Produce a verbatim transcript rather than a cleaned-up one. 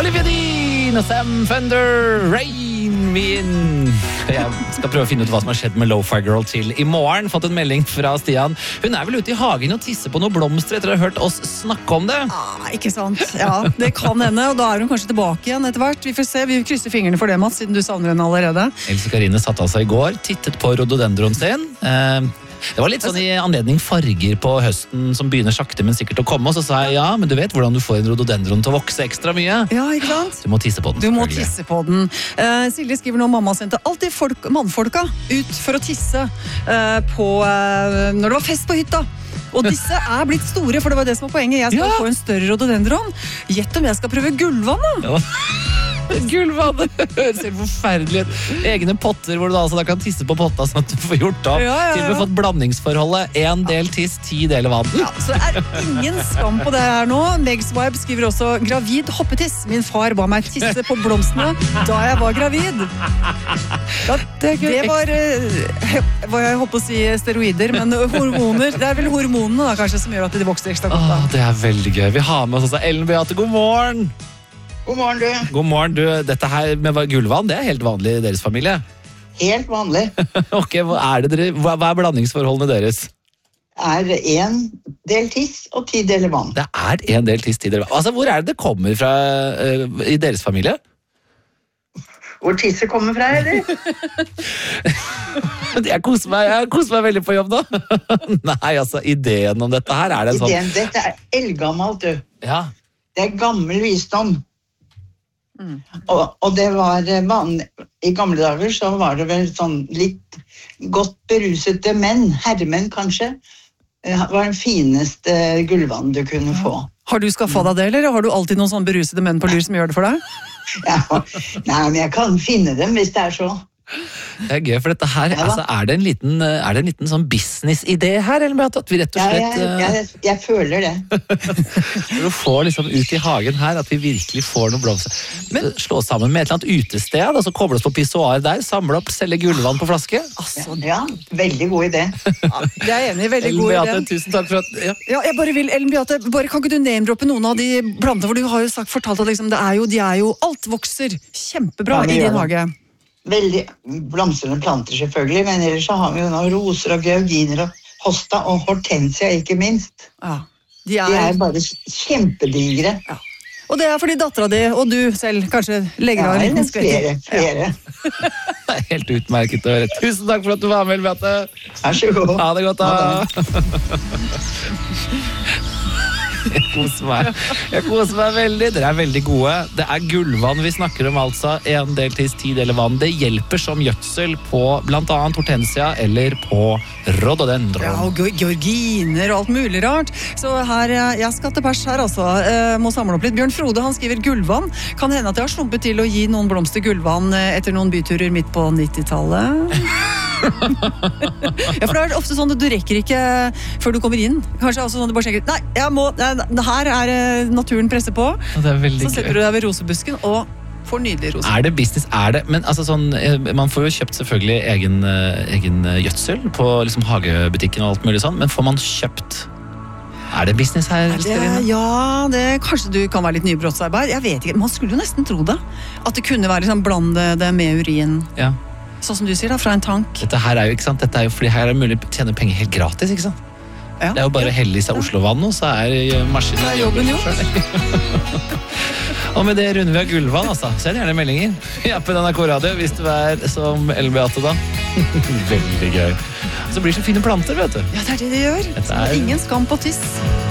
Olivia Dean og Sam Fender, Rain Me In. Jeg skal prøve å finne ut hva som har skjedd med Lo-Fi Girl til i morgen. Fått en melding fra Stian. Hun er vel ute i hagen og tisser på noen blomster etter å ha hørt oss snakke om det. Ah, ikke sant? Ja, det kan hende, og da er hun kanskje tilbake igjen etter hvert. Vi får se, vi krysser fingrene for det, Mats, siden du savner henne allerede. Else Karine satt altså i går, tittet på rhododendron sin. Eh, Det var litt sånn i anledning farger på høsten som begynner sakte, men sikkert å komme. Og så sa jeg, ja, men du vet hvordan du får en rhododendron til å vokse ekstra mye? Ja, ikke sant? Du må tisse på den, Du må tisse på den. Uh, Silje skriver nå, mamma sendte alltid folk, mannfolka ut for å tisse uh, på, uh, når det var fest på hytta. Og disse er blitt store, for det var det som var poenget. Jeg skal Ja. få en større rhododendron. Gjett om jeg skal prøve gullvann, da. Ja. Gullvann, det høres helt forferdelig ut. Egne potter hvor du da, altså, da kan tisse på potta sånn at du får gjort opp. Ja, ja, ja. Til og med fått blandingsforholdet. En del tiss, ti deler vann. Ja, så det er ingen skam på det her nå. Megs Vibe skriver også gravid hoppetiss. Min far ba meg tisse på blomstene da jeg var gravid. Ja, det, det var, eh, hva jeg håper å si steroider, men hormoner. Det er vel hormonene da, kanskje, som gjør at de vokser ekstra godt. Åh, det er veldig gøy. Vi har med oss også Ellen Beate. God morgen! God morgen, du. God morgen, du. Dette her med gullvann, det er helt vanlig i deres familie. Helt vanlig. Ok, hva er, det dere, hva, hva er blandingsforholdene deres? Er en del tiss og ti deler vann. Det er en del tiss, ti deler vann. Altså, hvor er det det kommer fra uh, i deres familie? Hvor tisset kommer fra, eller? Jeg koser meg, jeg koser meg veldig på jobb nå. Nei, altså, ideen om dette her, er det en sånn... Ideen, dette er eldgammelt, du. Ja. Det er gammel visdom. Mm. Og, og det var vanlig. I gamle dager så var det vel sånn litt godt berusete menn, herremenn kanskje, var den fineste gullvann du kunne få. Har du skaffet deg det, eller har du alltid noen sånn berusede menn på lur som gjør det for deg? Ja, nei, men jeg kan finne dem hvis det er så. Det er gøy, for dette her, Ja, altså, er det en liten, er det en liten sånn business-idé her, eller med at vi rett og Ja, slett... jeg, jeg, jeg føler det. For å få liksom ut i hagen her, at vi virkelig får noen blomster. Men slå sammen med et eller annet utested, og så koble oss på pissoar der, samle opp, selge gullvann på flaske. Altså, Ja, veldig god idé. ja, jeg er enig, veldig Ellen god Beate, idé. tusen takk for at... Ja. Ja, jeg bare vil, Ellen Beate, bare kan ikke du name-droppe noen av de plantene, for du har jo sagt, fortalt at liksom, det er jo, de er jo, alt vokser kjempebra Ja, det i gjør din det. hage. Veldig blomstrende planter selvfølgelig, men ellers så har vi jo nå roser og georginer og hosta og hortensia ikke minst. Ja, de De er, er bare kjempedigre. ja. Og det er fordi datteren din og du selv kanskje legger Ja, av en liten eller skvett. flere, flere. Det er helt utmerket å høre. Tusen takk for at du var med, Ellen Beate. Vær så god. Ha det godt, da. Ha Jeg koser meg. Jeg koser meg veldig. Dere er veldig gode. Det er gullvann vi snakker om, altså. En del tiss, ti deler vann. Det hjelper som gjødsel på blant annet hortensia eller på rhododendron. Ja, og ge- georginer og alt mulig rart. Så her, eh, jeg skal til pers her, altså. Eh, må samle opp litt. Bjørn Frode, han skriver gullvann. Kan hende at jeg har slumpet til å gi noen blomster gullvann eh, etter noen byturer midt på nittitallet. Ja, for det er ofte sånn at du rekker ikke før du kommer inn. Kanskje også sånn at du bare tenker, nei, jeg må, nei, det her er eh, naturen presser på. Og det er veldig Så setter gøy. du deg ved rosebusken og får nydelig roser. Er det business? Er det? Men altså sånn, eh, man får jo kjøpt selvfølgelig egen, eh, egen eh, gjødsel på liksom hagebutikken og alt mulig sånn, men får man kjøpt... Er det business her? Det, Sterine? ja, det, kanskje du kan være litt nybrottsarbeid. Jeg vet ikke, man skulle jo nesten tro det. At det kunne være liksom, blande det med urin. Ja. Sånn som du sier da, fra en tank. Dette her er jo, ikke sant? Dette er jo fordi her er det mulig å tjene penger helt gratis, ikke sant? Ja. Det er jo bare å helle i seg Oslo-vann, og så er eh, maskinen... Så er jobben gjort. Og med det runder vi av gullvann, altså. Send gjerne meldinger. Ja, på N R K Radio, hvis du er som Ellen Beate da. Veldig gøy. Så blir det så fine planter, vet du. Ja, det er det de gjør. Dette er- Ingen skam på tiss.